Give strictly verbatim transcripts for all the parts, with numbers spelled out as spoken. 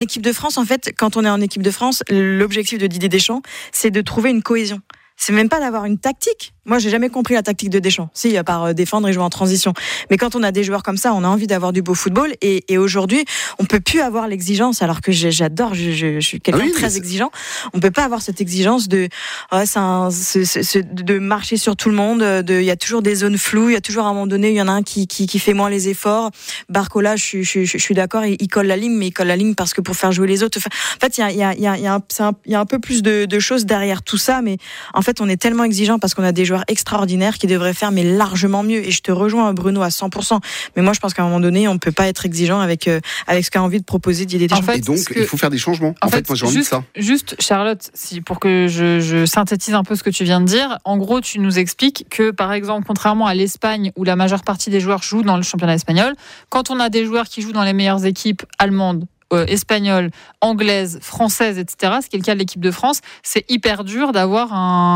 équipe de France, en fait, quand on est en équipe de France, l'objectif de Didier Deschamps, c'est de trouver une cohésion. C'est même pas d'avoir une tactique. Moi, j'ai jamais compris la tactique de Deschamps. Si, à part défendre et jouer en transition. Mais quand on a des joueurs comme ça, on a envie d'avoir du beau football. Et, et aujourd'hui, on peut plus avoir l'exigence. Alors que j'adore, je, je, je suis quelqu'un ah oui, de très exigeant. On peut pas avoir cette exigence de, oh, c'est un, c'est, c'est, de marcher sur tout le monde. De, il y a toujours des zones floues. Il y a toujours à un moment donné, il y en a un qui, qui, qui fait moins les efforts. Barcola, je, je, je, je suis d'accord, il, il colle la ligne, mais il colle la ligne parce que pour faire jouer les autres. Enfin, en fait, il y a, il y a, il y a, il y a, un, un, il y a un peu plus de, de choses derrière tout ça. Mais en fait, on est tellement exigeant parce qu'on a des joueurs extraordinaires qui devraient faire mais largement mieux. Et je te rejoins, Bruno, à cent pour cent. Mais moi, je pense qu'à un moment donné, on peut pas être exigeant avec euh, avec ce qu'a envie de proposer Didier Deschamps. En fait, et donc, que... il faut faire des changements. En, en fait, fait, moi, j'ai juste, envie de ça. Juste, Charlotte, si, pour que je, je synthétise un peu ce que tu viens de dire, en gros, tu nous expliques que, par exemple, contrairement à l'Espagne, où la majeure partie des joueurs jouent dans le championnat espagnol, quand on a des joueurs qui jouent dans les meilleures équipes allemandes, Euh, espagnole, anglaise, française, et cetera, ce qui est le cas de l'équipe de France, c'est hyper dur d'avoir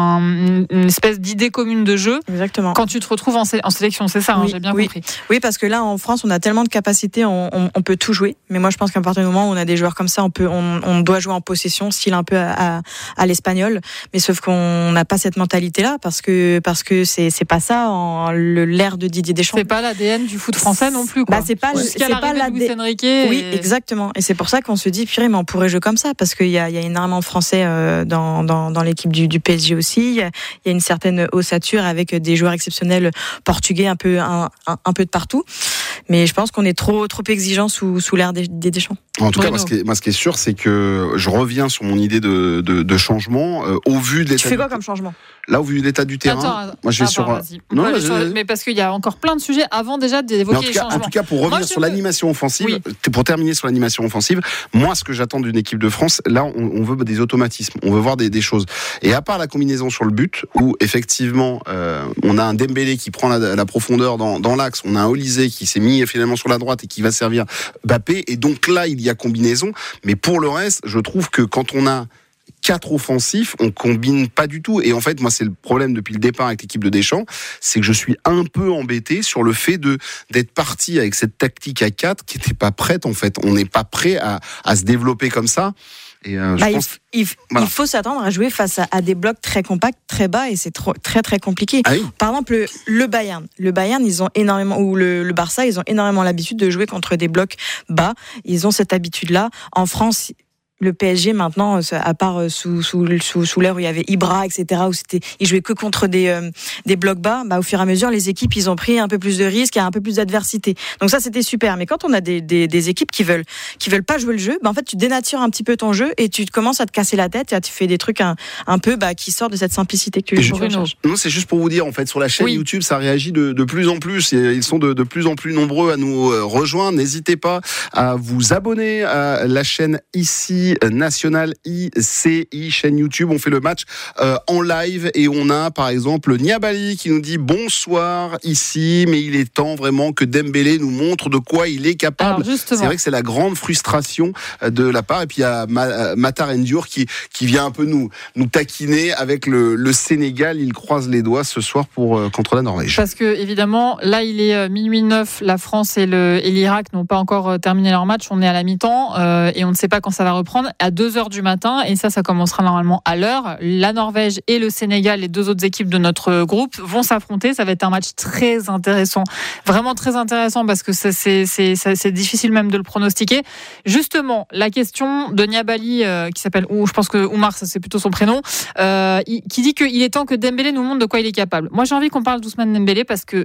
un, une espèce d'idée commune de jeu. Exactement. Quand tu te retrouves en, sé- en sélection, c'est ça, oui, hein, j'ai bien oui. compris. Oui, parce que là, en France, on a tellement de capacités, on, on, on peut tout jouer. Mais moi, je pense qu'à partir du moment où on a des joueurs comme ça, on peut, on, on doit jouer en possession, style un peu à, à, à l'espagnol. Mais sauf qu'on n'a pas cette mentalité-là, parce que parce que c'est c'est pas ça, en, le, l'ère de Didier Deschamps. C'est pas l'A D N du foot français non plus, quoi. Bah, c'est pas, ouais. c'est pas l'A D N. Enrique. Et... Oui, exactement. Et c'est pour ça qu'on se dit, purée, mais on pourrait jouer comme ça, parce qu'il y a, il y a énormément de Français euh, dans, dans, dans l'équipe du, du P S G aussi. Il y, a, il y a une certaine ossature avec des joueurs exceptionnels portugais un peu, un, un, un peu de partout. Mais je pense qu'on est trop, trop exigeant sous, sous l'ère des, des Deschamps. En tout Bruno. cas, moi ce, qui est, moi, ce qui est sûr, c'est que je reviens sur mon idée de, de, de changement euh, au vu de l'état. Tu fais quoi du... comme changement ? Là, au vu de l'état du terrain, attends, moi je vais attends, sur. Vas-y. Non, mais, je... sur... mais parce qu'il y a encore plein de sujets avant déjà d'évoquer en les cas, changements. En tout cas, pour revenir moi, sur peux... l'animation offensive, oui. pour terminer sur l'animation offensive, moi ce que j'attends d'une équipe de France, là, on, on veut des automatismes, on veut voir des, des choses. Et à part la combinaison sur le but, où effectivement, euh, on a un Dembélé qui prend la, la profondeur dans, dans l'axe, on a un Olysée qui s'est mis finalement sur la droite et qui va servir Mbappé. Et donc là, il y a combinaison. Mais pour le reste, je trouve que quand on a quatre offensifs, on combine pas du tout. Et en fait, moi, c'est le problème depuis le départ avec l'équipe de Deschamps, c'est que je suis un peu embêté sur le fait de d'être parti avec cette tactique à quatre qui n'était pas prête, en fait. On n'est pas prêt à, à se développer comme ça. Et euh, bah, je pense... il, il, voilà. il faut s'attendre à jouer face à, à des blocs très compacts, très bas, et c'est trop, très très compliqué. Ah oui. Par exemple, le, le Bayern, le Bayern, ils ont énormément, ou le, le Barça, ils ont énormément l'habitude de jouer contre des blocs bas. Ils ont cette habitude-là. En France, le P S G maintenant, à part sous sous sous, sous l'ère où il y avait Ibra, et cetera, où c'était, ils jouaient que contre des euh, des blocs bas. Bah, au fur et à mesure, les équipes, ils ont pris un peu plus de risques, et un peu plus d'adversité. Donc ça, c'était super. Mais quand on a des des, des équipes qui veulent qui veulent pas jouer le jeu, bah en fait, tu dénatures un petit peu ton jeu et tu commences à te casser la tête et tu fais des trucs un un peu bah qui sortent de cette simplicité que tu recherches. Non, c'est juste pour vous dire, en fait, sur la chaîne oui. YouTube, ça réagit de de plus en plus. Et ils sont de de plus en plus nombreux à nous rejoindre. N'hésitez pas à vous abonner à la chaîne ici nationale. I C I, chaîne YouTube. On fait le match euh, en live et on a par exemple Niabali qui nous dit bonsoir ici, mais il est temps vraiment que Dembélé nous montre de quoi il est capable. C'est vrai que c'est la grande frustration de la part. Et puis il y a Matar Ndour qui, qui vient un peu nous, nous taquiner avec le, le Sénégal. Il croise les doigts ce soir pour, euh, contre la Norvège. Parce que évidemment, là il est minuit neuf, la France et, le, et l'Irak n'ont pas encore terminé leur match. On est à la mi-temps euh, et on ne sait pas quand ça va reprendre. À deux heures du matin, et ça, ça commencera normalement à l'heure. La Norvège et le Sénégal, les deux autres équipes de notre groupe, vont s'affronter. Ça va être un match très intéressant, vraiment très intéressant, parce que c'est, c'est, c'est, c'est difficile même de le pronostiquer. Justement, la question de Niabali, euh, qui s'appelle, ou je pense que Oumar, ça c'est plutôt son prénom, euh, qui dit qu'il est temps que Dembélé nous montre de quoi il est capable. Moi, j'ai envie qu'on parle doucement de Dembélé, parce que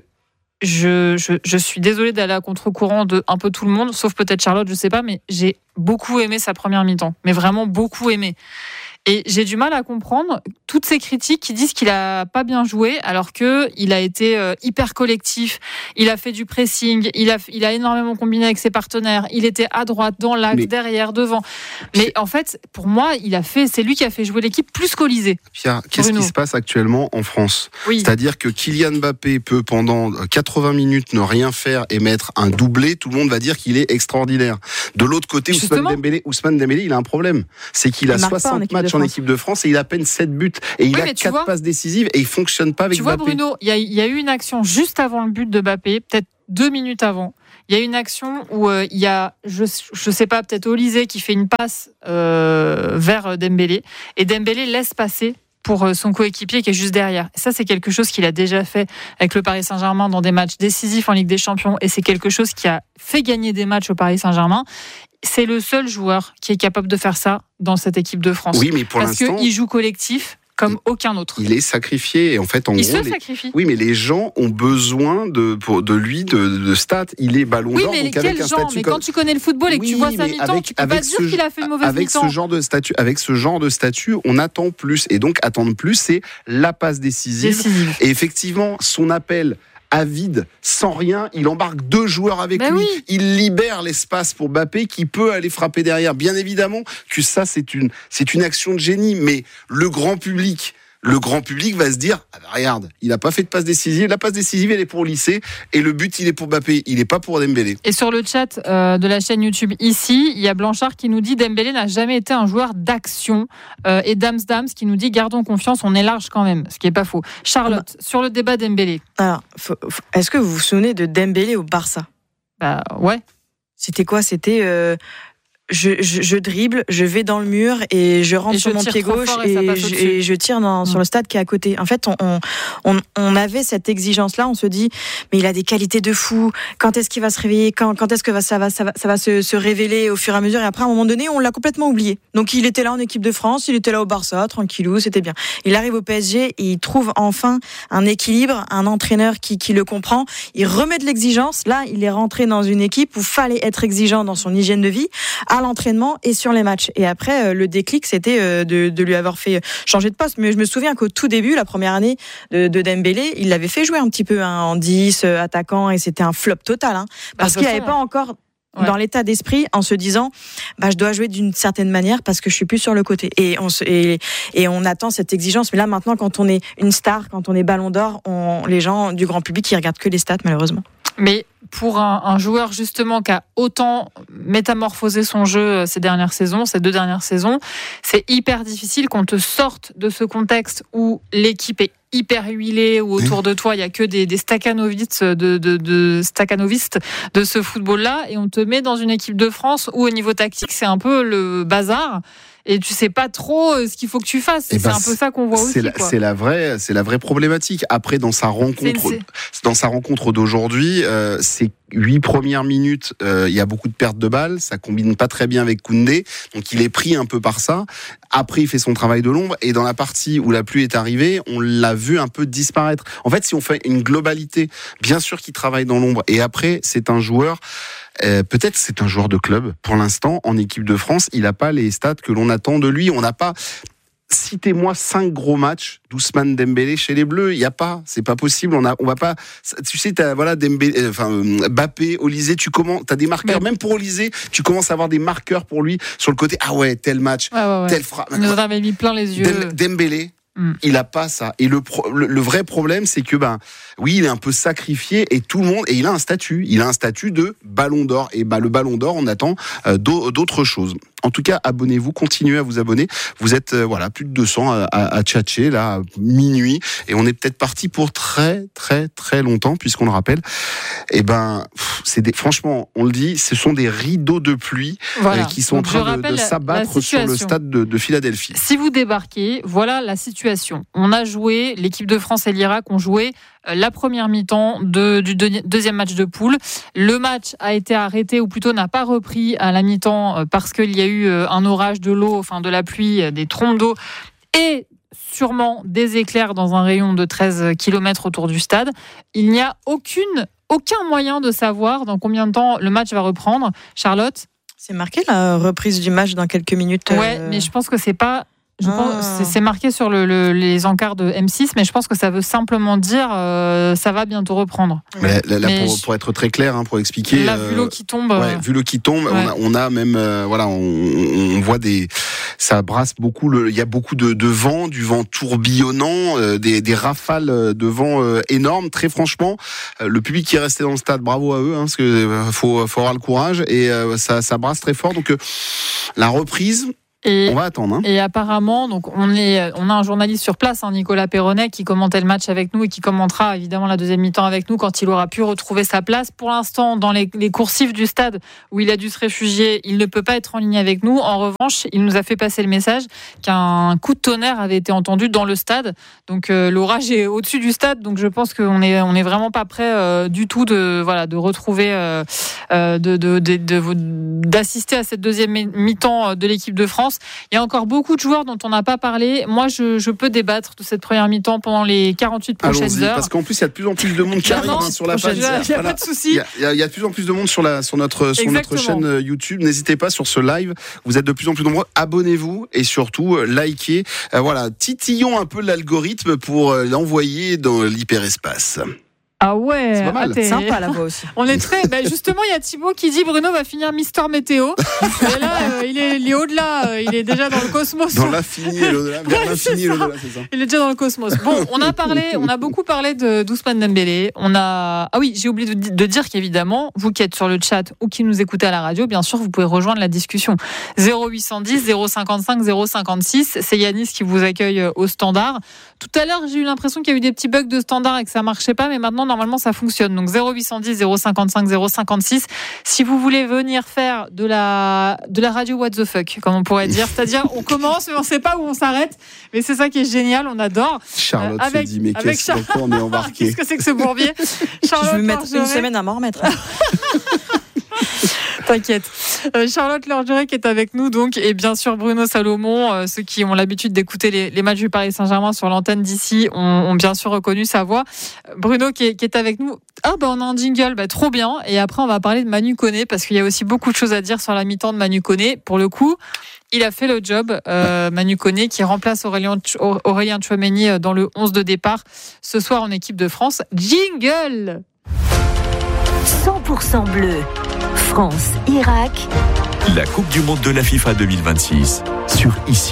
Je, je, je suis désolée d'aller à contre-courant de un peu tout le monde, sauf peut-être Charlotte, je sais pas, mais j'ai beaucoup aimé sa première mi-temps, mais vraiment beaucoup aimé. Et j'ai du mal à comprendre toutes ces critiques qui disent qu'il a pas bien joué, alors que il a été euh, hyper collectif, il a fait du pressing, il a, il a énormément combiné avec ses partenaires, il était à droite, dans l'axe, mais... derrière, devant. Mais en fait, pour moi, il a fait, c'est lui qui a fait jouer l'équipe plus qu'Olysée. Pierre, qu'est-ce Bruno. qui se passe actuellement en France ? Oui. C'est-à-dire que Kylian Mbappé peut pendant quatre-vingts minutes ne rien faire et mettre un doublé, tout le monde va dire qu'il est extraordinaire. De l'autre côté, Ousmane Dembélé, Ousmane Dembélé, il a un problème. C'est qu'il a soixante matchs en équipe de France et il a à peine sept buts et il oui, a quatre passes décisives et il fonctionne pas avec tu vois, Mbappé. Bruno, il y, y a eu une action juste avant le but de Mbappé, peut-être deux minutes avant. Il y a une action où euh, il y a, je je sais pas, peut-être Olysée qui fait une passe euh, vers Dembélé et Dembélé laisse passer pour son coéquipier qui est juste derrière. Ça, c'est quelque chose qu'il a déjà fait avec le Paris Saint-Germain dans des matchs décisifs en Ligue des Champions et c'est quelque chose qui a fait gagner des matchs au Paris Saint-Germain. C'est le seul joueur qui est capable de faire ça dans cette équipe de France. Oui, mais pour Parce l'instant, qu'il joue collectif comme aucun autre. Il est sacrifié et en fait, en il gros, se les... sacrifie. Oui, mais les gens ont besoin de pour, de lui de, de stats. Il est Ballon oui, d'Or. mais donc quel avec un genre statut Mais comme... quand tu connais le football et que oui, tu vois sa mi-temps, avec, tu peux pas dire qu'il a fait une mauvaise avec mi-temps. ce genre de statut, avec ce genre de statut, on attend plus et donc attendre plus, c'est la passe décisive. Décisive. Et effectivement, son appel à vide, sans rien, il embarque deux joueurs avec ben lui, oui. il libère l'espace pour Mbappé qui peut aller frapper derrière. Bien évidemment que ça c'est une c'est une action de génie, mais le grand public Le grand public va se dire ah bah regarde, il n'a pas fait de passe décisive. La passe décisive, elle est pour Olysée et le but, il est pour Mbappé. Il n'est pas pour Dembélé. Et sur le chat euh, de la chaîne YouTube ici, il y a Blanchard qui nous dit Dembélé n'a jamais été un joueur d'action. Euh, et Dams Dams qui nous dit gardons confiance, on est large quand même, ce qui n'est pas faux. Charlotte, bah, sur le débat Dembélé. Alors, faut, faut, est-ce que vous vous souvenez de Dembélé au Barça ? Bah ouais. C'était quoi ? C'était euh, je, je, je dribble, je vais dans le mur et je rentre et sur je mon pied gauche et, et, je, et je tire dans, mmh. sur le stade qui est à côté. En fait, on, on, on avait cette exigence-là. On se dit, mais il a des qualités de fou. Quand est-ce qu'il va se réveiller ? Quand, quand est-ce que va, ça va, ça va, ça va se, se révéler au fur et à mesure ? Et après, à un moment donné, on l'a complètement oublié. Donc, il était là en équipe de France, il était là au Barça, tranquillou, c'était bien. Il arrive au P S G et il trouve enfin un équilibre, un entraîneur qui, qui le comprend. Il remet de l'exigence. Là, il est rentré dans une équipe où fallait être exigeant dans son hygiène de vie, à l'entraînement et sur les matchs. Et après, le déclic, c'était de, de lui avoir fait changer de poste. Mais je me souviens qu'au tout début, la première année de, de Dembélé, il l'avait fait jouer un petit peu hein, en dix, attaquant, et c'était un flop total. Hein, parce bah, qu'il n'avait pas encore ouais. dans l'état d'esprit en se disant bah, je dois jouer d'une certaine manière parce que je suis plus sur le côté. Et on, se, et, et on attend cette exigence. Mais là, maintenant, quand on est une star, quand on est Ballon d'Or, on, les gens du grand public, ils regardent que les stats, malheureusement. Mais pour un, un joueur justement qui a autant métamorphosé son jeu ces dernières saisons, ces deux dernières saisons, c'est hyper difficile qu'on te sorte de ce contexte où l'équipe est hyper huilée, où autour de toi il y a que des, des staccanovistes de, de, de staccanovistes de ce football-là, et on te met dans une équipe de France où au niveau tactique c'est un peu le bazar. Et tu sais pas trop ce qu'il faut que tu fasses. Et c'est ben, un peu ça qu'on voit aussi. C'est la, quoi. c'est la vraie, c'est la vraie problématique. Après, dans sa rencontre, c'est, c'est... dans sa rencontre d'aujourd'hui, euh, ces huit premières minutes, euh, il y a beaucoup de pertes de balles. Ça combine pas très bien avec Koundé, donc il est pris un peu par ça. Après, il fait son travail de l'ombre. Et dans la partie où la pluie est arrivée, on l'a vu un peu disparaître. En fait, si on fait une globalité, bien sûr qu'il travaille dans l'ombre. Et après, c'est un joueur. Euh, peut-être c'est un joueur de club. Pour l'instant, en équipe de France, il n'a pas les stats que l'on attend de lui. On n'a pas... Citez-moi cinq gros matchs d'Ousmane Dembélé chez les Bleus. Il y a pas, c'est pas possible. On a, on va pas. Tu sais, t'as voilà Dembélé, enfin Mbappé, Olysée. Tu commences, t'as des marqueurs. Mais... Même pour Olysée, tu commences à avoir des marqueurs pour lui sur le côté. Ah ouais, tel match, ouais, ouais, ouais. telle frappe. Il nous en avait mis plein les yeux. Dem- Dembélé. Mm. Il a pas ça. Et le, pro, le, le vrai problème, c'est que ben oui, il est un peu sacrifié et tout le monde et il a un statut. Il a un statut de Ballon d'Or et bah le Ballon d'Or, on attend euh, d'autres choses. En tout cas, abonnez-vous, continuez à vous abonner. Vous êtes euh, voilà plus de deux cents à, à, à tchatcher là à minuit et on est peut-être parti pour très très très longtemps puisqu'on le rappelle. Et ben pff, c'est des, franchement, on le dit, ce sont des rideaux de pluie voilà. euh, qui sont Donc, en train de, de s'abattre sur le stade de, de Philadelphie. Si vous débarquez, voilà la situation. On a joué, l'équipe de France et l'Irak ont joué la première mi-temps de, du deux, deuxième match de poule. Le match a été arrêté, ou plutôt n'a pas repris à la mi-temps parce qu'il y a eu un orage de l'eau, enfin de la pluie, des trompes d'eau et sûrement des éclairs dans un rayon de treize kilomètres autour du stade. Il n'y a aucune, aucun moyen de savoir dans combien de temps le match va reprendre. Charlotte ? C'est marqué la reprise du match dans quelques minutes. Ouais, euh... mais je pense que c'est pas... Je pense, ah. c'est, c'est marqué sur le, le, les encarts de M six, mais je pense que ça veut simplement dire euh, ça va bientôt reprendre. Mais là, là, mais pour, je... pour être très clair, hein, pour expliquer. Là, vu l'eau qui tombe. Ouais, vu l'eau qui tombe, ouais. on, a, on a même, euh, voilà, on, on voit des, ça brasse beaucoup. Le, il y a beaucoup de, de vent, du vent tourbillonnant, euh, des, des rafales de vent euh, énormes. Très franchement, euh, le public qui est resté dans le stade, bravo à eux, hein, parce que euh, faut, faut avoir le courage et euh, ça, ça brasse très fort. Donc euh, la reprise. Et, on va attendre. Hein. Et apparemment, donc on est, on a un journaliste sur place, hein, Nicolas Perronnet, qui commentait le match avec nous et qui commentera évidemment la deuxième mi-temps avec nous quand il aura pu retrouver sa place. Pour l'instant, dans les, les coursifs du stade où il a dû se réfugier, il ne peut pas être en ligne avec nous. En revanche, il nous a fait passer le message qu'un coup de tonnerre avait été entendu dans le stade. Donc euh, l'orage est au-dessus du stade, donc je pense qu'on est, on est vraiment pas prêt euh, du tout de, voilà, de retrouver, euh, euh, de, de, de, de, d'assister à cette deuxième mi-temps de l'équipe de France. Il y a encore beaucoup de joueurs dont on n'a pas parlé. Moi, je, je peux débattre de cette première mi-temps pendant les quarante-huit prochaines Allons-y, heures. Parce qu'en plus, il y a de plus en plus de monde qui arrive hein, sur la page. Il n'y a, voilà. pas de souci. Il y, a, il y a de plus en plus de monde sur, la, sur, notre, sur notre chaîne YouTube. N'hésitez pas sur ce live. Vous êtes de plus en plus nombreux. Abonnez-vous et surtout, likez. Euh, voilà, titillons un peu l'algorithme pour euh, l'envoyer dans l'hyperespace. Ah ouais, c'est pas mal. Ah, sympa là-bas aussi. On est très. Ben justement, il y a Thibaut qui dit Bruno va finir Mister Météo. Et là, euh, il, est, il est au-delà. Euh, il est déjà dans le cosmos. Dans l'infini et l'au-delà. Vers ouais, l'infini et l'au-delà, c'est ça. Il est déjà dans le cosmos. Bon, on a parlé, on a beaucoup parlé de d'Ousmane Dembélé. On a. Ah oui, j'ai oublié de, de dire qu'évidemment, vous qui êtes sur le chat ou qui nous écoutez à la radio, bien sûr, vous pouvez rejoindre la discussion. zéro huit cent dix, zéro cinquante-cinq, zéro cinquante-six. C'est Yanis qui vous accueille au standard. Tout à l'heure, j'ai eu l'impression qu'il y a eu des petits bugs de standard et que ça marchait pas, mais maintenant, normalement, ça fonctionne. Donc zéro huit cent dix, zéro cinquante-cinq, zéro cinquante-six. Si vous voulez venir faire de la de la radio what the fuck, comme on pourrait dire, c'est-à-dire on commence mais on sait pas où on s'arrête, mais c'est ça qui est génial, on adore. Charlotte euh, avec, se dit mais qu'est-ce Char... qu'on est embarqué. Qu'est-ce que c'est que ce bourbier? Charlotte, je vais mettre une semaine à m'en remettre. T'inquiète. Euh, Charlotte Lorgeret qui est avec nous donc, et bien sûr Bruno Salomon. Euh, ceux qui ont l'habitude d'écouter les, les matchs du Paris Saint-Germain sur l'antenne d'ici ont, ont bien sûr reconnu sa voix. Bruno qui est, qui est avec nous. Ah bah on a un jingle, bah, trop bien. Et après on va parler de Manu Koné parce qu'il y a aussi beaucoup de choses à dire sur la mi-temps de Manu Koné. Pour le coup, il a fait le job, euh, Manu Koné, qui remplace Aurélien, Aurélien Tchouameni dans le onze de départ ce soir en équipe de France. Jingle. cent pour cent bleu. France, Irak. La Coupe du Monde de la FIFA deux mille vingt-six sur Ici.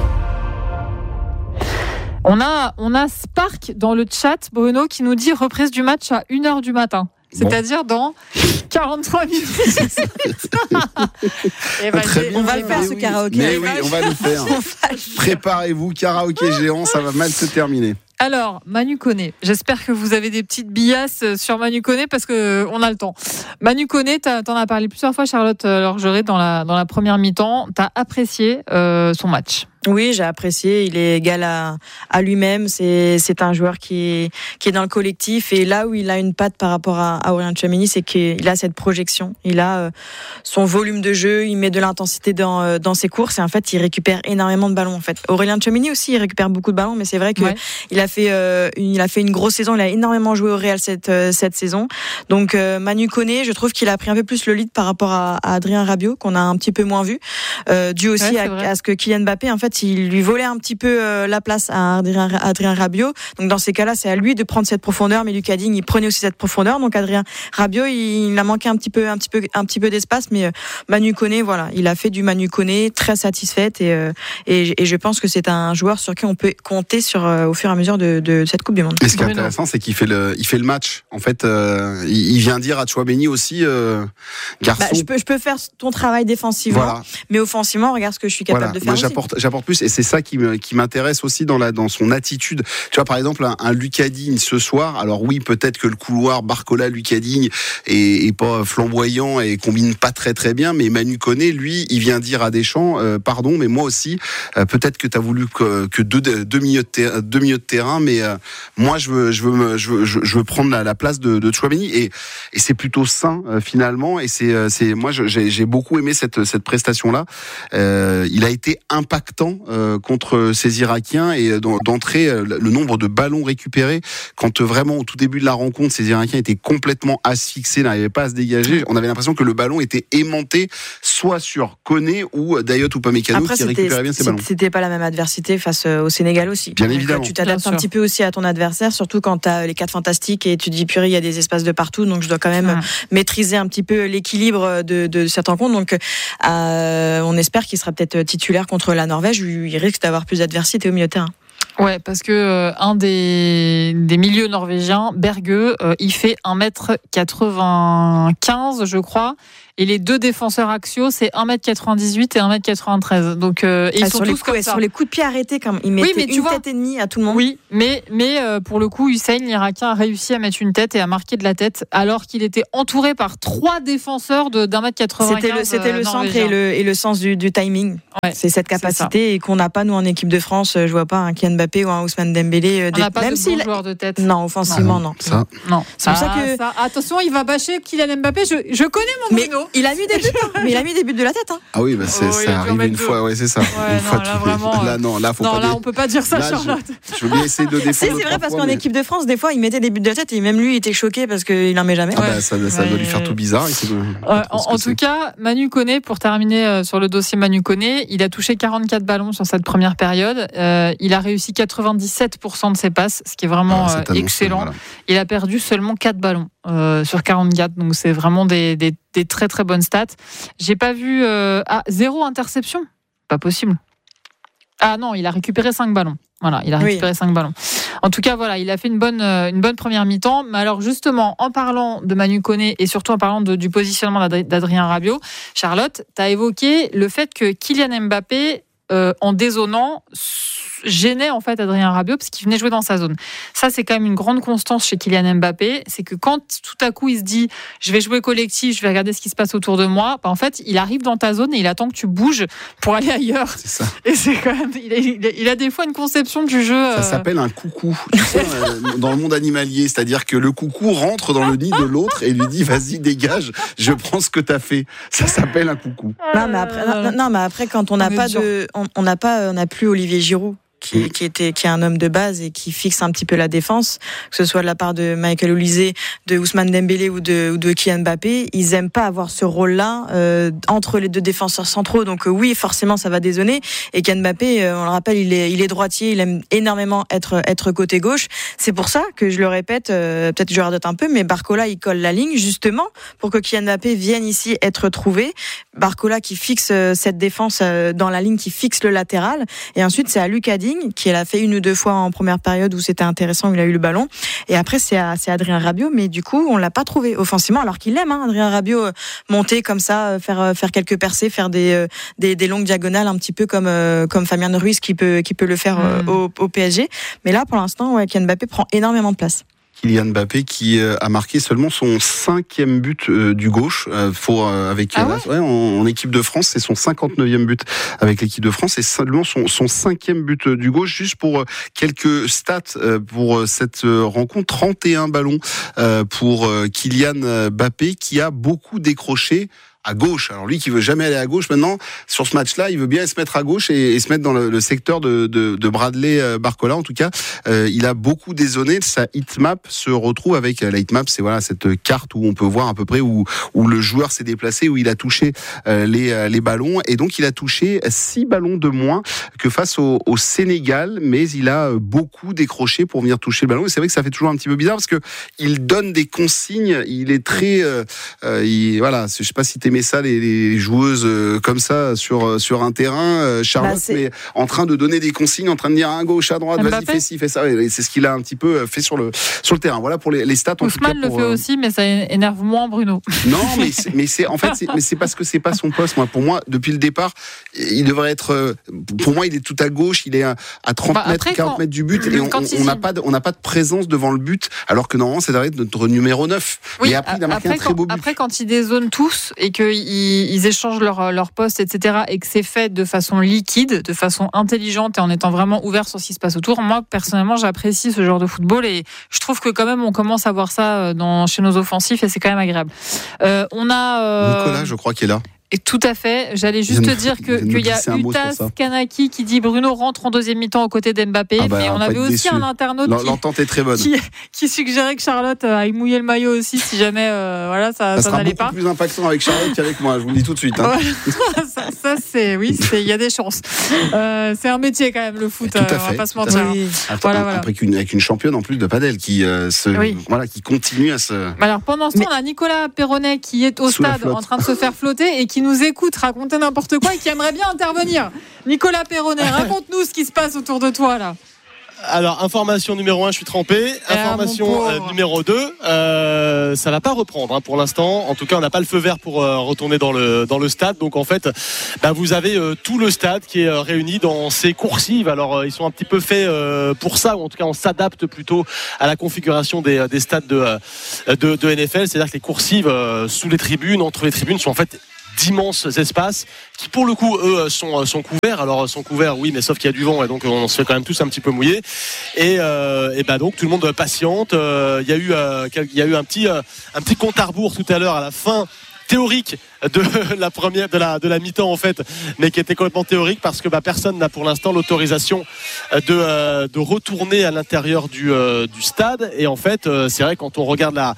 On a, on a Spark dans le chat, Bruno, qui nous dit reprise du match à une heure du matin. C'est-à-dire dans quarante-trois minutes. Et ben, on va le faire, ce karaoké. Mais oui, on va le faire. Préparez-vous, karaoké géant, ça va mal se terminer. Alors, Manu Koné, j'espère que vous avez des petites billasses sur Manu Koné parce qu'on a le temps. Manu Koné, t'en as parlé plusieurs fois, Charlotte Lorgeret, dans la, dans la première mi-temps. T'as apprécié euh, son match? Oui, j'ai apprécié. Il est égal à, à lui-même. C'est, c'est un joueur qui est, qui est dans le collectif. Et là où il a une patte par rapport à, à Aurélien Tchouameni, c'est qu'il a cette projection. Il a euh, son volume de jeu. Il met de l'intensité dans, euh, dans ses courses. Et en fait, il récupère énormément de ballons. En fait, Aurélien Tchouameni aussi, il récupère beaucoup de ballons. Mais c'est vrai que ouais. il a fait, euh, il a fait une grosse saison. Il a énormément joué au Real cette, euh, cette saison. Donc euh, Manu Koné, je trouve qu'il a pris un peu plus le lead par rapport à, à Adrien Rabiot, qu'on a un petit peu moins vu, euh, dû aussi ouais, à, à ce que Kylian Mbappé, en fait, il lui volait un petit peu euh, la place à Adrien, Adrien Rabiot. Donc dans ces cas-là, c'est à lui de prendre cette profondeur, mais Lucas Digne, il prenait aussi cette profondeur. Donc Adrien Rabiot, il, il a manqué un petit peu, un petit peu, un petit peu d'espace, mais euh, Manu Koné, voilà, il a fait du Manu Koné, très satisfaite et, euh, et et je pense que c'est un joueur sur qui on peut compter sur euh, au fur et à mesure de, de cette Coupe du Monde. Et ce qui est intéressant, c'est qu'il fait le, il fait le match. En fait, euh, il, il vient dire à Tchouameni aussi, euh, garçon. Bah, je peux, je peux faire ton travail défensivement, voilà. Mais offensivement, regarde ce que je suis capable voilà. de faire. Moi, aussi. j'apporte, j'apporte plus, et c'est ça qui me, qui m'intéresse aussi dans la, dans son attitude. Tu vois, par exemple, un, un Lucas Digne ce soir. Alors oui, peut-être que le couloir Barcola-Lucas Digne est, est pas flamboyant et combine pas très très bien, mais Manu Koné, lui, il vient dire à Deschamps, euh, pardon, mais moi aussi, euh, peut-être que t'as voulu que, que deux, deux milieux de terrain, deux milieux de terrain, mais euh, moi, je veux, je veux, me, je veux, je veux prendre la, la place de, de Tchouameni, et, et c'est plutôt sain euh, finalement. Et c'est, euh, c'est, moi, j'ai, j'ai beaucoup aimé cette, cette prestation-là. Euh, il a été impactant euh, contre ces Irakiens, et d'entrer le nombre de ballons récupérés, quand vraiment au tout début de la rencontre, ces Irakiens étaient complètement asphyxiés, n'arrivaient pas à se dégager. On avait l'impression que le ballon était aimanté, soit sur Koné ou Dayot Upamecano qui récupérait bien ces ballons. C'était pas la même adversité face au Sénégal aussi. Bien Donc, évidemment. Tu t'adaptes un petit peu aussi à ton adversaire, surtout quand tu as les quatre fantastiques et tu te dis purée, il y a des espaces de partout, donc je dois quand même ouais. maîtriser un petit peu l'équilibre de, de cette rencontre. Donc euh, on espère qu'il sera peut-être titulaire contre la Norvège, où il risque d'avoir plus d'adversité au milieu de terrain. Ouais, parce que euh, un des, des milieux norvégiens, Berge, euh, il fait un mètre quatre-vingt-quinze, je crois, Et les deux défenseurs axiaux, c'est un mètre quatre-vingt-dix-huit et un mètre quatre-vingt-treize. Donc, euh, et ils ah, sont sur tous les coups, comme ouais, ça. sur les coups de pied arrêtés, comme ils mettaient oui, mais une vois, tête et demie à tout le monde. Oui, mais, mais euh, pour le coup, Hussein, l'Irakien, a réussi à mettre une tête et à marquer de la tête, alors qu'il était entouré par trois défenseurs de, d'un mètre quatre-vingt-quinze. C'était le, c'était le centre et le, et le sens du, du timing. Ouais, c'est cette capacité c'est et qu'on n'a pas, nous, en équipe de France. Je vois pas un Kylian Mbappé ou un Ousmane Dembélé. On des... n'a pas Même de si bon la... joueur de tête. Non, offensivement, non. Ça. Non. C'est pour ah, ça que. Ça. Attention, il va bâcher Kylian Mbappé. Je, je connais mon mais Bruno. Il a mis des buts, hein. Mais il a mis des buts de la tête. Hein. Ah oui, bah c'est, oh, c'est arrivé une deux. fois, ouais, c'est ça. Ouais, une non, fois là, tous vraiment, les... là, non, là, faut non, pas. là, Des... on peut pas dire ça, là, Charlotte. Je, je veux bien essayer de défendre. C'est, c'est vrai parce fois, qu'en mais... équipe de France, des fois, il mettait des buts de la tête et même lui, il était choqué parce qu'il n'en met jamais. Ah bah, ça, ça ouais. doit lui faire tout bizarre. Il sait euh, en en tout cas, Manu Koné, pour terminer euh, sur le dossier Manu Koné, il a touché quarante-quatre ballons sur cette première période. Euh, il a réussi quatre-vingt-dix-sept pour cent de ses passes, ce qui est vraiment ah, euh, annonce, excellent. Voilà. Il a perdu seulement quatre ballons euh, sur quarante-quatre, donc c'est vraiment des, des, des très très bonnes stats. J'ai pas vu euh, ah, zéro interception, pas possible. Ah non, il a récupéré cinq ballons. Voilà, il a récupéré oui. cinq ballons. En tout cas, voilà, il a fait une bonne, une bonne première mi-temps. Mais alors, justement, en parlant de Manu Koné et surtout en parlant de, du positionnement d'Adrien Rabiot, Charlotte, tu as évoqué le fait que Kylian Mbappé, euh, en dézonant, gênait en fait Adrien Rabiot parce qu'il venait jouer dans sa zone. Ça, c'est quand même une grande constance chez Kylian Mbappé. C'est que quand tout à coup il se dit je vais jouer collectif, je vais regarder ce qui se passe autour de moi, bah, en fait, il arrive dans ta zone et il attend que tu bouges pour aller ailleurs. C'est ça. Et c'est quand même, il a, il a, il a des fois une conception du jeu. Ça euh... s'appelle un coucou. Tu sais, dans le monde animalier, c'est-à-dire que le coucou rentre dans le nid de l'autre et lui dit vas-y dégage, je prends ce que t'as fait. Ça s'appelle un coucou. Non, mais après, non, non, mais après quand on n'a pas de, on, on n'a pas, on n'a plus Olivier Giroud. Qui, qui était qui est un homme de base et qui fixe un petit peu la défense, que ce soit de la part de Michael Olise, de Ousmane Dembélé ou de ou de Kylian Mbappé, ils aiment pas avoir ce rôle-là euh, entre les deux défenseurs centraux. Donc euh, oui, forcément ça va dézonner. Et Kylian Mbappé, euh, on le rappelle, il est il est droitier, il aime énormément être être côté gauche. C'est pour ça que je le répète, euh, peut-être je radote un peu, mais Barcola il colle la ligne justement pour que Kylian Mbappé vienne ici être trouvé. Barcola qui fixe euh, cette défense euh, dans la ligne, qui fixe le latéral, et ensuite c'est à Lucas Digne qui l'a fait une ou deux fois en première période où c'était intéressant, où il a eu le ballon. Et après, c'est, à, c'est Adrien Rabiot, mais du coup, on l'a pas trouvé offensivement, alors qu'il aime, hein, Adrien Rabiot, euh, monter comme ça, faire euh, faire quelques percées, faire des, euh, des des longues diagonales, un petit peu comme euh, comme Fabien Ruiz qui peut qui peut le faire euh, mmh. au, au P S G. Mais là, pour l'instant, ouais, Kylian Mbappé prend énormément de place. Kylian Mbappé qui euh, a marqué seulement son cinquième but euh, du gauche euh, pour, euh, avec ah ouais ouais, en, en équipe de France, c'est son cinquante-neuvième but avec l'équipe de France et seulement son, son cinquième but euh, du gauche. Juste pour euh, quelques stats euh, pour euh, cette euh, rencontre, trente et un ballons euh, pour euh, Kylian Mbappé qui a beaucoup décroché à gauche. Alors lui qui veut jamais aller à gauche maintenant, sur ce match-là, il veut bien se mettre à gauche et, et se mettre dans le, le secteur de, de, de Bradley Barcola. En tout cas, euh, il a beaucoup dézonné. Sa heatmap se retrouve avec la heatmap, c'est voilà cette carte où on peut voir à peu près où, où le joueur s'est déplacé, où il a touché euh, les, les ballons. Et donc il a touché six ballons de moins que face au, au Sénégal, mais il a beaucoup décroché pour venir toucher le ballon. Et c'est vrai que ça fait toujours un petit peu bizarre parce que il donne des consignes. Il est très, euh, euh, il, voilà, je sais pas si t'es mais ça, les, les joueuses euh, comme ça sur sur un terrain, euh, Charlotte, bah, mais en train de donner des consignes, en train de dire à gauche, à droite, Mbappé. Vas-y, fais ci, fais ça. Et c'est ce qu'il a un petit peu fait sur le sur le terrain. Voilà pour les, les stats. En Ousmane tout cas, pour, le fait euh... aussi, mais ça énerve moins Bruno. Non, mais c'est, mais c'est en fait, c'est, mais c'est parce que c'est pas son poste. Moi, pour moi, depuis le départ, il devrait être. Pour moi, il est tout à gauche. Il est à, à trente bah, mètres, quarante quand, mètres du but, et on n'a pas, de, on n'a pas de présence devant le but, alors que normalement, c'est notre numéro neuf. Oui, mais après, il a marqué après, un très quand, beau but. Après, quand ils dézonent tous et qu'ils ils échangent leur, leur poste, et cetera, et que c'est fait de façon liquide, de façon intelligente et en étant vraiment ouvert sur ce qui se passe autour, moi, personnellement, j'apprécie ce genre de football et je trouve que quand même, on commence à voir ça dans, chez nos offensifs et c'est quand même agréable. Euh, on a... Euh... Nicolas, je crois, qui est là. Et tout à fait. J'allais juste te dire que qu'il y a Utas Kanaki qui dit Bruno rentre en deuxième mi-temps aux côtés d'Mbappé. Ah bah, mais on avait aussi déçu. Un internaute L'entente qui, est très bonne. Qui, qui suggérait que Charlotte aille mouiller le maillot aussi si jamais euh, voilà ça, ça, ça sera n'allait beaucoup pas. Plus impactant avec Charlotte qu'avec moi. Je vous le dis tout de suite. Hein. ça, ça c'est oui, il y a des chances. Euh, c'est un métier quand même le foot. Tout à euh, fait, on va pas se mentir. Oui. Attends, voilà, voilà. Après qu'une, avec une championne en plus de padel qui euh, se oui. voilà qui continue à se. Alors pendant ce temps, mais... on a Nicolas Perronnet qui est au Sous stade en train de se faire flotter et qui nous écoute raconter n'importe quoi et qui aimerait bien intervenir. Nicolas Perronnet, raconte-nous ce qui se passe autour de toi là. Alors, information numéro un, je suis trempé. Information ah, euh, numéro deux, euh, ça va pas reprendre hein, pour l'instant. En tout cas, on n'a pas le feu vert pour euh, retourner dans le dans le stade. Donc en fait, bah, vous avez euh, tout le stade qui est euh, réuni dans ces coursives. Alors euh, ils sont un petit peu faits euh, pour ça, ou en tout cas on s'adapte plutôt à la configuration des, des stades de, de de N F L. C'est-à-dire que les coursives euh, sous les tribunes, entre les tribunes, sont en fait d'immenses espaces qui pour le coup eux sont, sont couverts. Alors sont couverts oui, mais sauf qu'il y a du vent et donc on se fait quand même tous un petit peu mouiller et, euh, et bah donc tout le monde patiente. euh, il y a eu euh, il y a eu un petit euh, un petit compte à rebours tout à l'heure à la fin théorique de la première de la de la mi-temps en fait, mais qui était complètement théorique parce que bah, personne n'a pour l'instant l'autorisation de euh, de retourner à l'intérieur du euh, du stade. Et en fait euh, c'est vrai quand on regarde la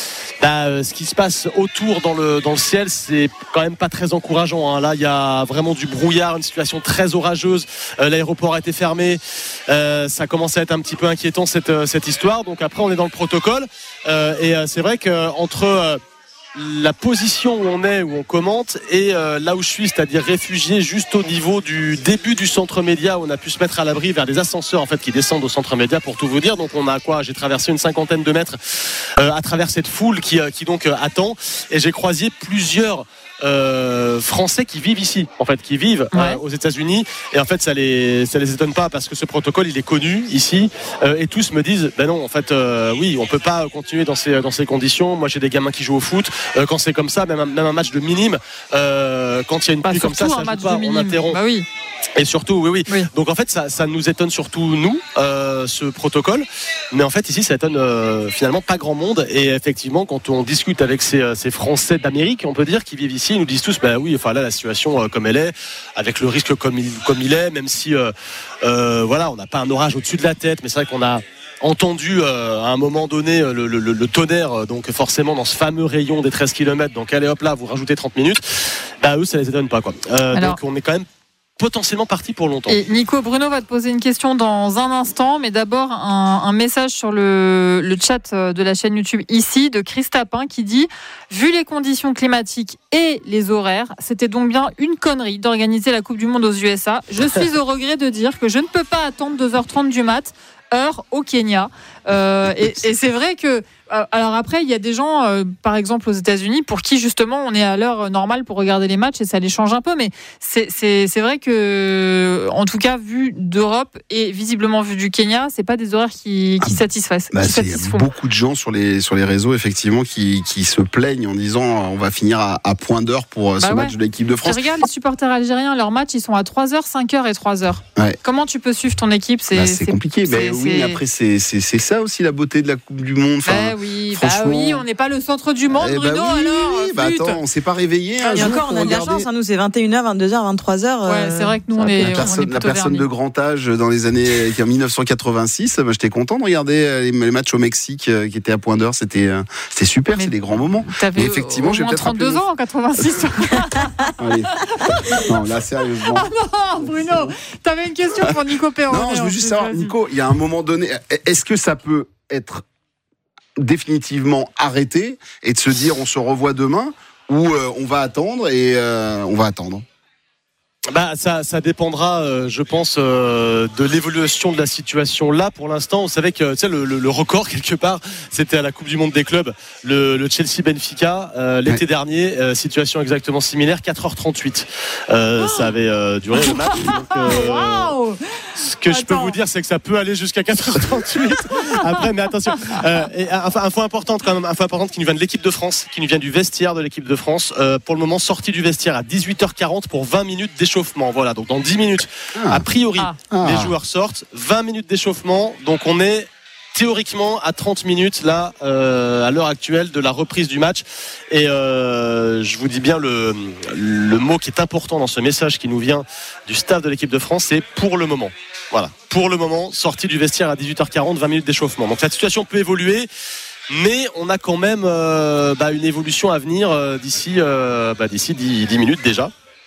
Bah, ce qui se passe autour dans le, dans le ciel, c'est quand même pas très encourageant hein. Là il y a vraiment du brouillard, une situation très orageuse, euh, l'aéroport a été fermé, euh, ça commence à être un petit peu inquiétant cette, cette histoire. Donc après on est dans le protocole euh, et euh, c'est vrai qu'entre euh, la position où on est, où on commente, et euh, là où je suis, c'est-à-dire réfugié juste au niveau du début du centre média, où on a pu se mettre à l'abri vers des ascenseurs en fait qui descendent au centre média pour tout vous dire. Donc on a quoi ? J'ai traversé une cinquantaine de mètres euh, à travers cette foule qui, euh, qui donc euh, attend, et j'ai croisé plusieurs Euh, Français qui vivent ici, en fait, qui vivent ouais. euh, aux États-Unis, et en fait ça les ça les étonne pas parce que ce protocole il est connu ici, euh, et tous me disent ben non en fait euh, oui on peut pas continuer dans ces dans ces conditions. Moi j'ai des gamins qui jouent au foot, euh, quand c'est comme ça, même un, même un match de minime, euh, quand il y a une pluie comme ça, ça joue pas, on interrompt. Bah oui. Et surtout, oui, oui, oui. Donc en fait, ça, ça nous étonne surtout nous, euh, ce protocole. Mais en fait, ici, ça étonne euh, finalement pas grand monde. Et effectivement, quand on discute avec ces, ces Français d'Amérique, on peut dire, qui vivent ici, ils nous disent tous, bah oui, enfin là, la situation euh, comme elle est, avec le risque comme il, comme il est, même si, euh, euh, voilà, on n'a pas un orage au-dessus de la tête, mais c'est vrai qu'on a entendu euh, à un moment donné le, le, le tonnerre, euh, donc forcément dans ce fameux rayon des treize kilomètres. Donc allez hop là, vous rajoutez trente minutes. Bah eux, ça les étonne pas quoi. Euh, Alors... Donc on est quand même potentiellement parti pour longtemps. Et Nico, Bruno va te poser une question dans un instant, mais d'abord un, un message sur le, le chat de la chaîne YouTube ici de Chris Tapin qui dit « Vu les conditions climatiques et les horaires, c'était donc bien une connerie d'organiser la Coupe du Monde aux U S A. Je suis au regret de dire que je ne peux pas attendre deux heures trente du mat, heure au Kenya. Euh, et, et c'est vrai que alors après il y a des gens euh, par exemple aux États-Unis pour qui justement on est à l'heure normale pour regarder les matchs et ça les change un peu, mais c'est c'est c'est vrai que en tout cas vu d'Europe et visiblement vu du Kenya, c'est pas des horaires qui qui satisfassent. Bah, qui il y a beaucoup de gens sur les sur les réseaux effectivement qui qui se plaignent en disant on va finir à, à point d'heure pour bah ce ouais. match de l'équipe de France. Je regarde les supporters algériens, leurs matchs ils sont à trois heures, cinq heures et trois heures. Ouais. Comment tu peux suivre ton équipe? C'est, bah, c'est, c'est compliqué. C'est, mais c'est... oui, mais après c'est c'est c'est ça aussi la beauté de la Coupe du Monde. Enfin, bah oui, bah oui, on n'est pas le centre du monde, eh Bruno. Bah oui, alors, oui, bah attends, on s'est pas réveillé. Et encore, on a de la chance. Hein, nous, c'est vingt et une heures, vingt-deux heures, vingt-trois heures. Ouais, c'est vrai que nous, on est. La personne, on est la personne vernis. de grand âge dans les années en dix-neuf cent quatre-vingt-six, bah, j'étais content de regarder les, les matchs au Mexique euh, qui étaient à point d'heure. C'était, euh, c'était super, mais c'est des grands moments. T'avais effectivement, j'ai trente-deux ans en quatre-vingt-six. Allez. Non, là, sérieusement. Ah non, Bruno, t'avais une question pour Nico Perron. Non, je veux juste savoir, Nico, il y a un moment donné, est-ce que ça peut être définitivement arrêté et de se dire on se revoit demain, ou euh, on va attendre et euh, on va attendre? Bah ça ça dépendra euh, je pense euh, de l'évolution de la situation. Là pour l'instant on savait que tu sais le, le, le record quelque part c'était à la Coupe du Monde des clubs, le, le Chelsea Benfica euh, l'été ouais. dernier, euh, situation exactement similaire, quatre heures trente-huit euh, oh ça avait euh, duré le match donc, euh, wow. Ce que Attends. je peux vous dire c'est que ça peut aller jusqu'à quatre heures trente-huit après, mais attention euh, et info importante quand même, info importante qui nous vient de l'équipe de France, qui nous vient du vestiaire de l'équipe de France, euh, pour le moment sortie du vestiaire à dix-huit heures quarante pour vingt minutes d'échauffement. Voilà, donc dans dix minutes, ah. a priori, ah. les joueurs sortent, vingt minutes d'échauffement, donc on est théoriquement à trente minutes là, euh, à l'heure actuelle de la reprise du match. Et euh, je vous dis bien le, le mot qui est important dans ce message qui nous vient du staff de l'équipe de France, c'est pour le moment. Voilà, pour le moment, sortie du vestiaire à dix-huit heures quarante, vingt minutes d'échauffement. Donc cette situation peut évoluer, mais on a quand même euh, bah, une évolution à venir euh, d'ici, euh, bah, d'ici dix, dix minutes déjà.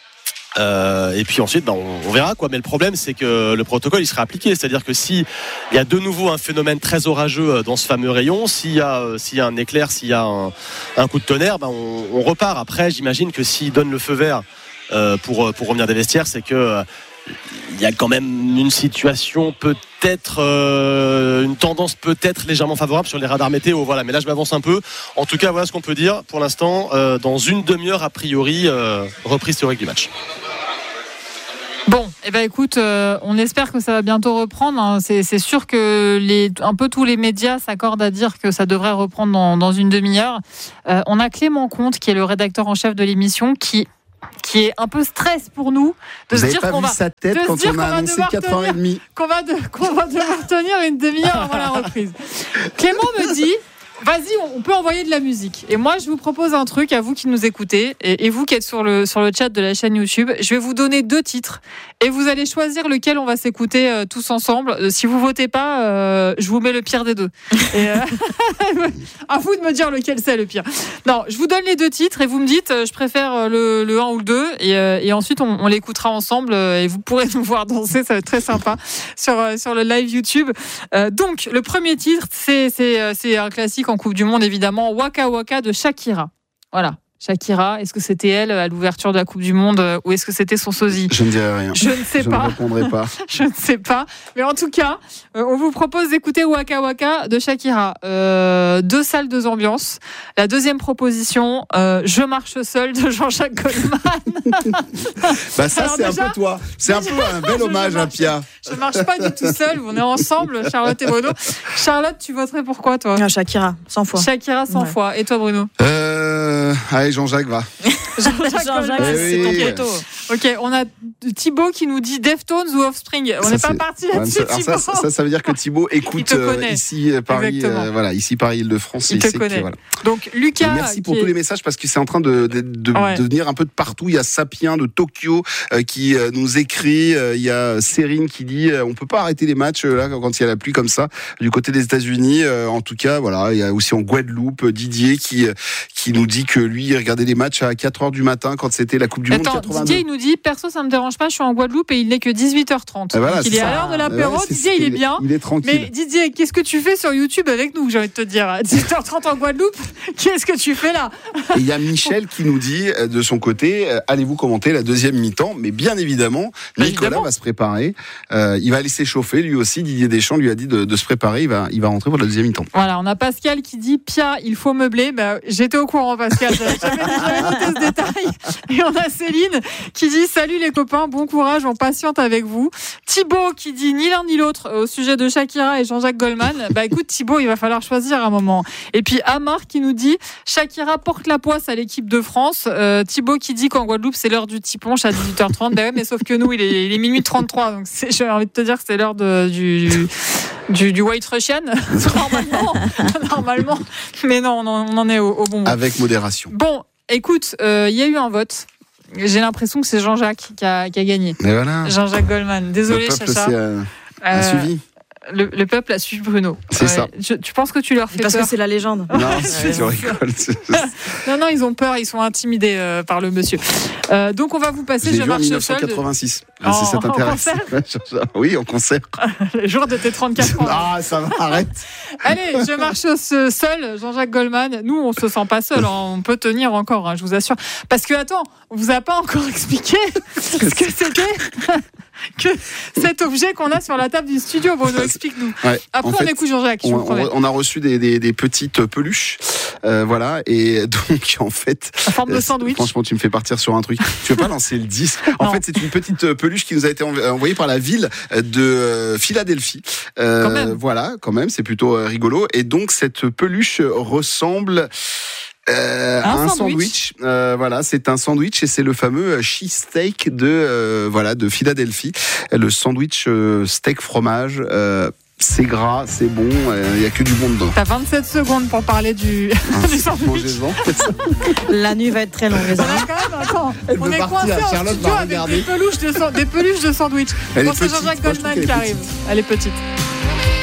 Euh, et puis ensuite, bah, on, on verra quoi. Mais le problème, c'est que le protocole, il sera appliqué. C'est-à-dire que si il y a de nouveau un phénomène très orageux dans ce fameux rayon, s'il y a, euh, s'il y a un éclair, s'il y a un, un coup de tonnerre, bah, on, on repart. Après, j'imagine que s'ils donnent le feu vert euh, pour pour revenir des vestiaires, c'est que euh, il y a quand même une situation peut-être, euh, une tendance peut-être légèrement favorable sur les radars météo. Voilà, mais là je m'avance un peu. En tout cas, voilà ce qu'on peut dire pour l'instant. Euh, dans une demi-heure, a priori, euh, reprise théorique du match. Bon, eh ben écoute, euh, on espère que ça va bientôt reprendre. Hein. C'est, c'est sûr que les, un peu tous les médias s'accordent à dire que ça devrait reprendre dans, dans une demi-heure. Euh, on a Clément Comte, qui est le rédacteur en chef de l'émission, qui qui est un peu stress pour nous de Vous se avez dire pas qu'on vu va sa tête quand on a annoncé quatre heures trente qu'on va de, qu'on va devoir tenir une demi-heure avant la reprise. Clément me dit: vas-y, on peut envoyer de la musique. Et moi, je vous propose un truc à vous qui nous écoutez et, et vous qui êtes sur le, sur le chat de la chaîne YouTube. Je vais vous donner deux titres et vous allez choisir lequel on va s'écouter euh, tous ensemble. Euh, si vous votez pas, euh, je vous mets le pire des deux. Et, euh, à vous de me dire lequel c'est le pire. Non, je vous donne les deux titres et vous me dites, euh, je préfère le, le un ou le deux. Et, euh, et ensuite, on, on l'écoutera ensemble euh, et vous pourrez nous voir danser. Ça va être très sympa sur, euh, sur le live YouTube. Euh, donc, le premier titre, c'est, c'est, euh, c'est un classique en Coupe du Monde, évidemment, Waka Waka de Shakira. Voilà. Shakira, est-ce que c'était elle à l'ouverture de la Coupe du Monde ou est-ce que c'était son sosie ? Je ne dirai rien. Je ne sais je pas. Je ne répondrai pas. Je ne sais pas. Mais en tout cas, euh, on vous propose d'écouter Waka Waka de Shakira. Euh, deux salles, deux ambiances. La deuxième proposition, euh, Je marche seul de Jean-Jacques Goldman. Bah ça, Alors c'est déjà, un peu toi. C'est un peu un bel hommage à Pia. Je marche pas du tout seul. On est ensemble, Charlotte et Bruno. Charlotte, tu voterais pour quoi, toi ? Ah, Shakira, cent fois. Shakira, cent Ouais. fois. Et toi, Bruno ? Euh... Allez, Jean-Jacques, va. Jean-Jacques Jean-Jacques, Goldman. c'est ton oui. poteau. Ok, on a Thibaut qui nous dit Deftones ou Offspring. On Ça, n'est pas c'est- parti Ouais, là-dessus, alors ça, Thibaut. ça, ça veut dire que Thibaut Il écoute te euh, connaît. ici euh, Paris, Exactement. euh, voilà, ici Paris Île-de-France. Il et te sait que, connaît. voilà. Donc Lucas, Et merci pour qui tous est- les messages parce que c'est en train de, de, de, Ouais. de venir un peu de partout. Il y a Sapien de Tokyo euh, qui euh, nous écrit. Euh, il y a Cérine qui dit euh, on peut pas arrêter les matchs euh, là quand il y a la pluie comme ça du côté des États-Unis. Euh, en tout cas, voilà. Il y a aussi en Guadeloupe Didier qui euh, qui nous dit que lui il regardait les matchs à quatre heures du matin quand c'était la Coupe du Monde Attends, quatre-vingt-deux. Didier, il nous dit perso, ça me dérange pas, je suis en Guadeloupe et il n'est que dix-huit heures trente. Et voilà, Donc, il c'est est à ça. l'heure de l'apéro. Ouais, c'est- Didier, il est bien. Il est tranquille. Mais Didier, qu'est-ce que tu fais sur YouTube avec nous, j'ai envie de te dire, à dix-huit heures trente en Guadeloupe? Qu'est-ce que tu fais là? Et il y a Michel qui nous dit euh, de son côté, euh, allez-vous commenter la deuxième mi-temps? Mais bien évidemment, Bah, Nicolas évidemment. va se préparer. Euh, il va aller s'échauffer lui aussi. Didier Deschamps lui a dit de, de se préparer. Il va, il va rentrer pour la deuxième mi-temps. Voilà, on a Pascal qui dit Pia, il faut meubler. Bah, j'étais au courant, Pascal. J'avais, j'avais noté ce détail. Et on a Céline qui dit salut les copains, bon courage, on patiente avec vous. Thibaut qui dit ni l'un ni l'autre au sujet de Shakira et Jean-Jacques Goldman. Bah écoute Thibaut, il va falloir choisir un moment. Et puis Amar qui nous dit Shakira porte la poisse à l'équipe de France. Euh, Thibaut qui dit qu'en Guadeloupe c'est l'heure du tiponche à dix-huit heures trente. Bah ouais, mais sauf que nous il est, il est minuit trente-trois. Donc c'est, j'ai envie de te dire que c'est l'heure de, du, du, du, du White Russian. Normalement, normalement. Mais non, on en, on en est au, au bon moment. Avec modération. Bon, écoute, il euh, y a eu un vote. J'ai l'impression que c'est Jean-Jacques qui a, qui a gagné. Et voilà. Jean-Jacques Goldman. Désolé, Le peuple Chacha. s'est, euh, a Euh, suivi. le, le peuple a suivi Bruno. C'est ça. Je- tu penses que tu leur fais Parce peur? que c'est la légende. Non, ouais, tu c'est rigoles. Non, non, ils ont peur, ils sont intimidés euh, par le monsieur. Euh, donc on va vous passer J'ai Je vu en marche seul. de- dix-neuf cent quatre-vingt-six. Ah, si En- ça en t'intéresse. Oui, en concert. Le jour de tes trente-quatre ans. Ah, ça va, arrête. Allez, je marche seul, Jean-Jacques Goldman. Nous, on se sent pas seul, hein. On peut tenir encore, hein, je vous assure. Parce que, attends, on vous a pas encore expliqué ce que c'était que cet objet qu'on a sur la table du studio. Bruno, explique-nous. Ouais, Après, en on fait, écoute Jean-Jacques, je On, vous promets. on- on a reçu des, des, des petites peluches, euh, voilà, et donc en fait, En forme de euh, sandwich. franchement, tu me fais partir sur un truc. Tu veux pas lancer le dix? En Non. fait, c'est une petite peluche qui nous a été env- envoyée par la ville de euh, Philadelphie. Euh, Quand même. Voilà, quand même, c'est plutôt euh, rigolo. Et donc cette peluche ressemble. Euh, Un à un sandwich. sandwich, Euh, voilà, c'est un sandwich et c'est le fameux cheesesteak de euh, voilà de Philadelphie, le sandwich euh, steak fromage. Euh, c'est gras, c'est bon, il y a que du bon dedans. T'as vingt-sept secondes pour parler du, du sandwich. Mangez-en. La nuit va être très longue, les On amis. a quand même, attends, Elle on veut est partir, coincé en Charlotte studio va avec regarder. des peluches de, san- des peluches de sandwich. Elle Bon, est c'est petite, Jean-Jacques moi, je trouve Goldman qu'elle est qui arrive. petite. Elle est petite.